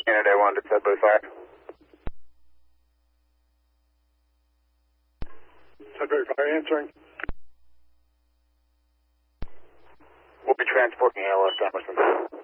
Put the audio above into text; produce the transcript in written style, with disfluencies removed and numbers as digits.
Canada 1 to Sudbury Fire. Sudbury Fire answering. We'll be transporting ALS, Emerson.